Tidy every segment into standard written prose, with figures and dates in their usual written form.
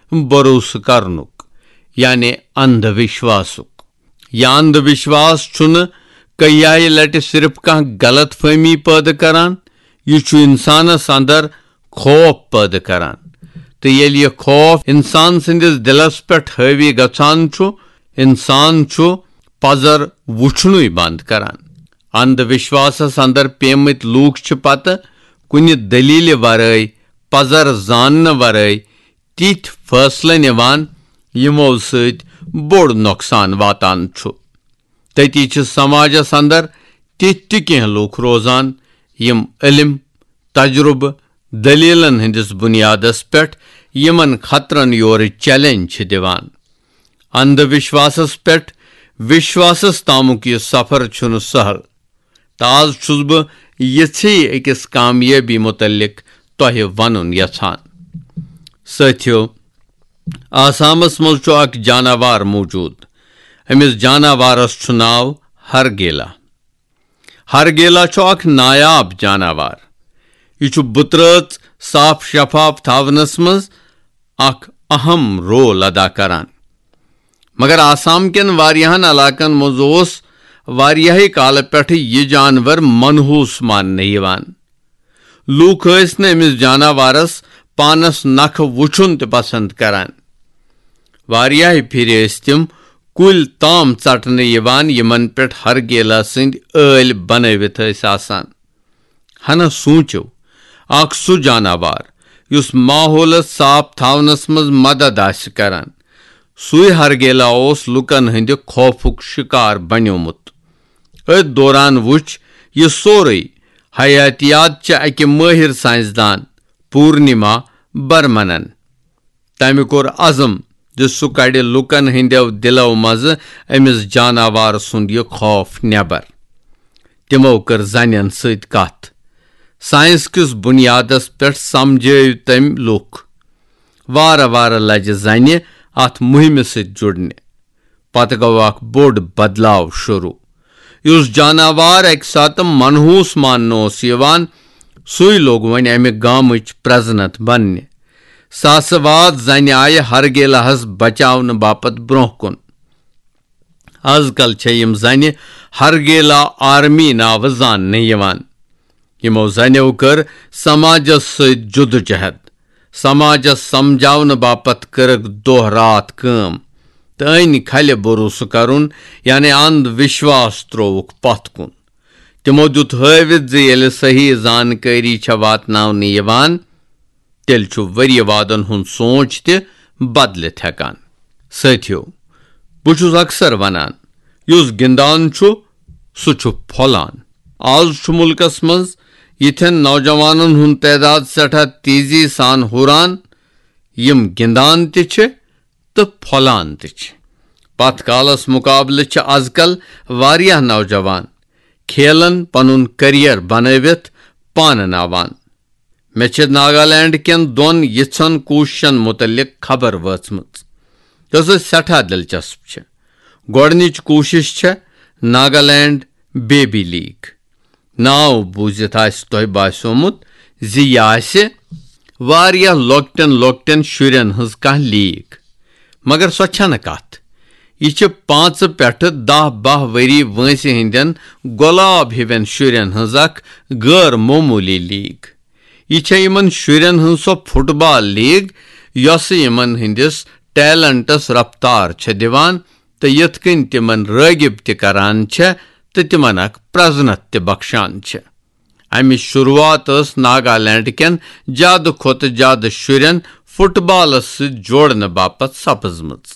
भरोसह करनुक यानी अंधविश्वासुक। यह अंधविश्वास छुन कई लटि सिर्फ कह गलत फहमी पैदा करान, यह इंसानस अंदर खौफ पैदा करान। तो येल यह खौफ इंसान सिंदिस दिलस पे हावी गछान छु, इंसान छु पजर वुछनु बंद करान। अंधविश्वासस अंदर पेमत लूक छ पत कुनि दलील वराय पजर जानन वराय तिथ फैसले निवान यमो सत बोड़ नुकसान वातान छु। तती छ समाजस अंदर तिथ कह लूक रोजान यम इल्म तजुर्ब दलीलन हंदिस बुनियादस पे यमन खतरन योर चैलेंज दिवान। अंधविश्वासस पे विश्वासस तामुक यह सफर छुन सहल। ताज छुस बह यथी अकिस कामयाबी मुतल्लिक तोह वनुन यछान। साथियो, आसामस मज छु अक जानवर मौजूद। अमिस जानवरस छु नाव हरगेला। हरगेला छु अक नायाब जानवर। यह छु बुतरत साफ शफाफ थावनस मज अक अहम रोल अदा करान। मगर आसाम केन वारियाहन इलाकन मज ओस वारियाही काल पे यह जानवर मनहूस मानने यवान। लूक न अमिस जानवरस पानस नख वुछुन त पसंद करान। वारियाही फिर तिम कुल ताम चटने यवान यमन पे हरगेला सिंद ऐल बनवित आसान। हना सूचो अख सु जानवर युस माहौल साफ थावनस मज मदद आस करान। सुई हरगेला ओस लुकन हंद खौफुक शिकार बन्योमुत। अथ दौरान वुच यह सोरे हयातियात च अकि माहिर साइंसदान पूर्णिमा बर्मनन। तमि कोर अज़म जो सु कड़ लुकन हंदो दिलो मज अमिस जानवर सुंद यह खौफ नेबर। तिमो कर जन सत कथ। साइंस किस बुनियादस पे समझ तम लुक। वार वार लज जन अथ मुहिम सत जुड़ने। पत गो अख बोड़ बदलाव शुरू। युस जानवर अक सात मनहूस मानस यवान सुई लोग वन अमि गामच प्रजनत बनने। सासवाद जन आय हरगेलाहस बचावन बापत ब्रोह कुन। आजकल यम जन हरगेला आर्मी नाव जानने यवान। यमो जनो कर समाजस सत जुदोजहद। समाजस समझावन बापत करक दोह रात काम। तन खल भरोसह करुन यानी अंधविश्वास त्रोवुक पथ कुन। तिमो दुत हवित जे सही जानकारी छ वातनावन यवान तेल छु वरियवादन हुन सोच ते बदलित हेकान। साथियो, बुछुस अक्सर वनान युस गिंदान छु सु छु फलान। आज छु मुल्कस मज यिथन नौजवानन हुन तादाद सठा तेजी सान हुरान यम गिंदान ते छ तो फलान ते छ। पथ कालस मुकाबले छ आजकल वारियाह नौजवान खेलन पनुन करियर बनवित पान आवान। मे छ नागालैंड केन दोन यिछन कोशिशन मुतल्लिक खबर वचमत यस सठा दिलचस्प छ। गोडनिच कोशिश छ नागालैंड बेबी लीग। नाव बूझित आस तोह बासोमुत जी यह आसि वारियाह लोकटन लोकटन शुरन हज कह लीग। मगर सो छन कथ। यह 5 पेठ 10-12 वरी वंसि हंदन गुलाब हिवन शुरन हज अख गैर मामूली लीग। यह यमन शुरन हज सो football league yes Yemen हंदिस talents रफ्तार छ दिवान तो यथ कन तिमन रागिब त करान छ तो तिमन अख प्रजनत त बख्शान छ। अमि शुरुआत नागालैंड केन ज्यादा खोत ज्यादा शुरन फुटबॉल जोड़न बापत सपजमच।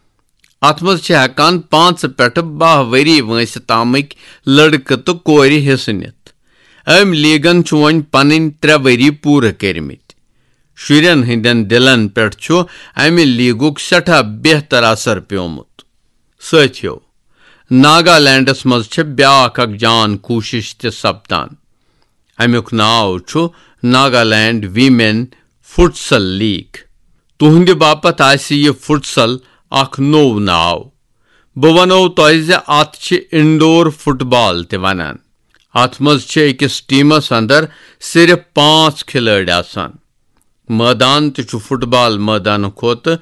अत मज छ हेकान 5 पेठ 12 वरी वंसि तामक लड़कं तो कोर हिस्स नित। अम लीगन छु वन पन 3 वरी पूरा करमित। शुरन हंदन दिलन पे छु अमि लीगुक सठा बेहतर असर प्योमुत। साथियो, नागालैंडस मज छ ब्याख अक जान कोशिश त सपदान। अमुक नाव छु नागालैंड वीमेन फुटसल लीग। तुहंद बापत आसि यह फुटसल अख नोव नाव। बह वनो तोह अत छ इंडोर फुटबॉल त वनान। अत मज छ अकिस टीमस अंदर सिर्फ 5 खिलाड़ी आसान। मैदान त छु फुटबॉल मैदान खोत